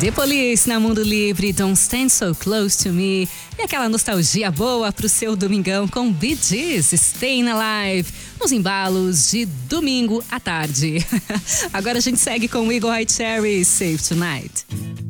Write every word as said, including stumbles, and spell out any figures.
The Police na Mundo Livre, Don't Stand So Close to Me. E aquela nostalgia boa pro seu domingão com Bee Gees, Staying Alive, nos embalos de domingo à tarde. Agora a gente segue com Eagle Eye Cherry, Save Tonight.